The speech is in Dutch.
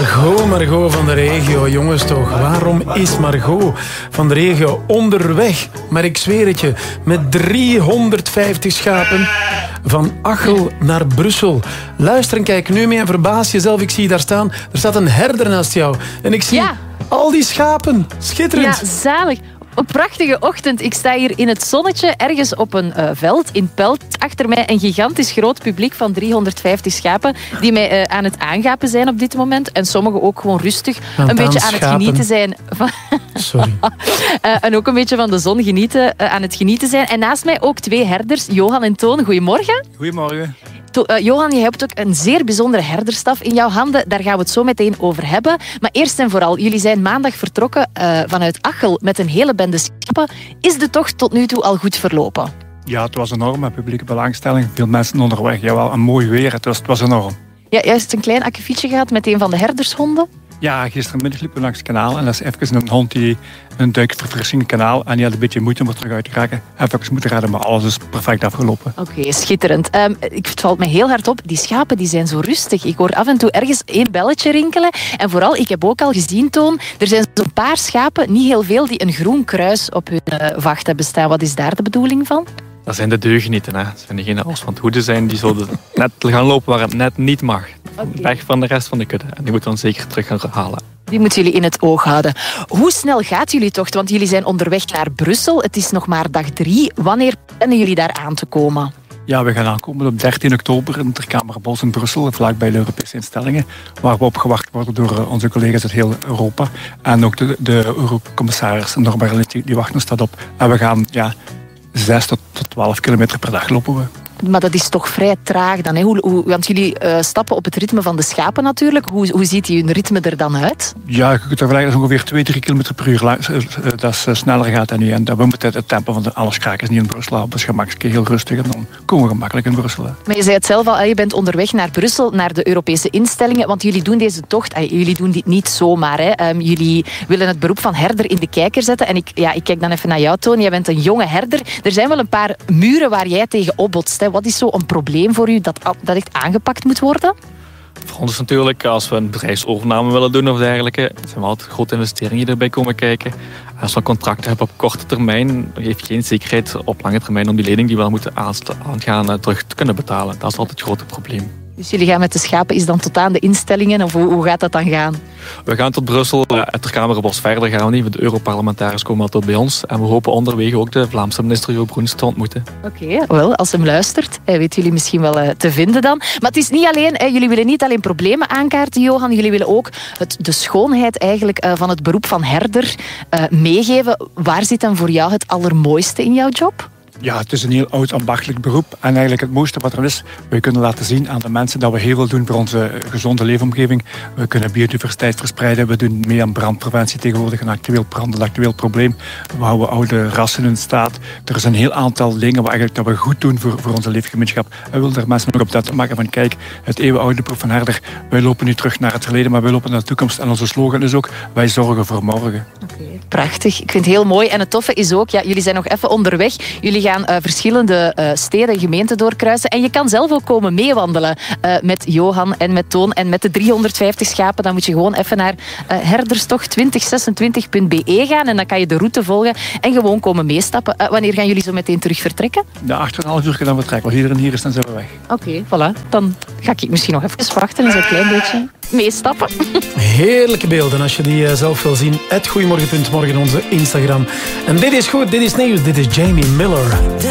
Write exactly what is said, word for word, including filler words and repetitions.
Margot, Margot van de regio. Jongens toch, waarom is Margot van de regio onderweg? Maar ik zweer het je, met driehonderdvijftig schapen van Achel naar Brussel. Luister en kijk nu mee en verbaas jezelf. Ik zie daar staan, er staat een herder naast jou. En ik zie ja. al die schapen. Schitterend. Ja, zalig. Een prachtige ochtend. Ik sta hier in het zonnetje, ergens op een uh, veld in Pelt. Achter mij een gigantisch groot publiek van driehonderdvijftig schapen die mij uh, aan het aangapen zijn op dit moment. En sommigen ook gewoon rustig aan een beetje aan schapen. het genieten zijn. Van Sorry. uh, en ook een beetje van de zon genieten, uh, aan het genieten zijn. En naast mij ook twee herders, Johan en Toon. Goedemorgen. Goedemorgen. To, uh, Johan, je hebt ook een zeer bijzondere herderstaf in jouw handen. Daar gaan we het zo meteen over hebben. Maar eerst en vooral, jullie zijn maandag vertrokken uh, vanuit Achel met een hele bende schapen. Is de tocht tot nu toe al goed verlopen? Ja, het was enorm. Publieke belangstelling. Veel mensen onderweg. Jawel, een mooi weer. Het was, het was enorm. Ja, juist een klein akkefietje gehad met een van de herdershonden. Ja, gisterenmiddag liepen we langs het kanaal. En dat is even een hond die een duikverfrissing in het kanaal. En die had een beetje moeite om er terug uit te raken. Even moeten redden, maar alles is perfect afgelopen. Oké, okay, schitterend. Um, ik, het valt me heel hard op. Die schapen die zijn zo rustig. Ik hoor af en toe ergens één belletje rinkelen. En vooral, ik heb ook al gezien, Toon, er zijn zo'n paar schapen, niet heel veel, die een groen kruis op hun uh, vacht hebben staan. Wat is daar de bedoeling van? Dat zijn de deugenieten. Hè. Dat zijn degenen als van het hoede zijn die zullen net gaan lopen waar het net niet mag. Okay. Weg van de rest van de kudde. En die moeten we dan zeker terug gaan halen. Die moeten jullie in het oog houden. Hoe snel gaat jullie tocht? Want jullie zijn onderweg naar Brussel. Het is nog maar dag drie. Wanneer plannen jullie daar aan te komen? Ja, we gaan aankomen op dertien oktober in Ter Kamerbos in Brussel, vlakbij de Europese instellingen, waar we opgewacht worden door onze collega's uit heel Europa. En ook de, de Eurocommissaris Norbert die, die wachten ons dat op. En we gaan ja, zes tot twaalf kilometer per dag lopen we. Maar dat is toch vrij traag dan, hè? Hoe, hoe, want jullie uh, stappen op het ritme van de schapen natuurlijk. Hoe, hoe ziet die hun ritme er dan uit? Ja, je kunt er vergelijken, dat is ongeveer twee, drie kilometer per uur. Dat is uh, sneller gaat dan nu. En we moeten het tempo van de alle schakers niet in Brussel houden. Dus gemakkelijk heel rustig en dan komen we gemakkelijk in Brussel. Hè. Maar je zei het zelf al, je bent onderweg naar Brussel, naar de Europese instellingen. Want jullie doen deze tocht, jullie doen dit niet zomaar. Hè. Um, jullie willen het beroep van herder in de kijker zetten. En ik, ja, ik kijk dan even naar jou, Toon. Jij bent een jonge herder. Er zijn wel een paar muren waar jij tegen opbotst. Hè. Wat is zo een probleem voor u dat, dat echt aangepakt moet worden? Voor ons is natuurlijk, als we een bedrijfsovername willen doen of dergelijke, zijn wel altijd grote investeringen die erbij komen kijken. Als we een contract hebben op korte termijn, heeft je geen zekerheid op lange termijn om die lening die we moeten aangaan terug te kunnen betalen. Dat is altijd het grote probleem. Dus jullie gaan met de schapen is dan tot aan de instellingen? Of hoe, hoe gaat dat dan gaan? We gaan tot Brussel, uit Ter Kamerbos verder gaan we niet. De Europarlementariërs komen altijd bij ons. En we hopen onderweg ook de Vlaamse minister Jo Broens te ontmoeten. Oké, okay, wel, als hem luistert, weet jullie misschien wel uh, te vinden dan. Maar het is niet alleen, hè, jullie willen niet alleen problemen aankaarten, Johan. Jullie willen ook het, de schoonheid eigenlijk uh, van het beroep van herder uh, meegeven. Waar zit dan voor jou het allermooiste in jouw job? Ja, het is een heel oud ambachtelijk beroep. En eigenlijk het mooiste wat er is, we kunnen laten zien aan de mensen dat we heel veel doen voor onze gezonde leefomgeving. We kunnen biodiversiteit verspreiden. We doen mee aan brandpreventie tegenwoordig, een actueel brand, een actueel probleem. We houden oude rassen in staat. Er is een heel aantal dingen wat eigenlijk dat we goed doen voor, voor onze leefgemeenschap. En we willen er mensen nog op dat maken van, kijk, het eeuwenoude beroep van herder, wij lopen nu terug naar het verleden, maar wij lopen naar de toekomst. En onze slogan is ook, wij zorgen voor morgen. Okay, prachtig. Ik vind het heel mooi. En het toffe is ook, ja, jullie zijn nog even onderweg. Jullie gaan Uh, verschillende uh, steden en gemeenten doorkruisen. En je kan zelf ook komen meewandelen uh, met Johan en met Toon en met de driehonderdvijftig schapen. Dan moet je gewoon even naar uh, herderstocht twintig zesentwintig punt b e gaan en dan kan je de route volgen en gewoon komen meestappen. Uh, wanneer gaan jullie zo meteen terug vertrekken? Ja, acht en een half uur dan vertrekken. Als iedereen hier is, dan zijn we weg. Oké, okay, voilà. Dan ga ik misschien nog even wachten en zo'n klein beetje meestappen. Heerlijke beelden als je die uh, zelf wil zien. at goeiemorgen punt morgen onze Instagram. En dit is goed, dit is nieuws. Dit is Jamie Miller.